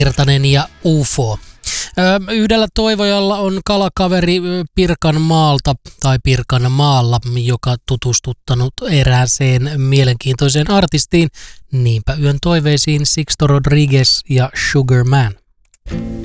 Virtanen ja UFO. Yhdellä toivojalla on kalakaveri Pirkanmaalta tai Pirkanmaalla, joka tutustuttanut erääseen mielenkiintoiseen artistiin. Niinpä yön toiveisiin Sixto Rodriguez ja Sugar Man.